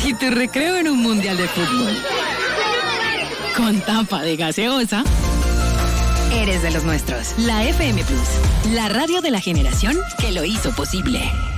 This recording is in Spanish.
Y tu recreo en un mundial de fútbol. Con tapa de gaseosa. Eres de los nuestros. La FM Plus, la radio de la generación que lo hizo posible.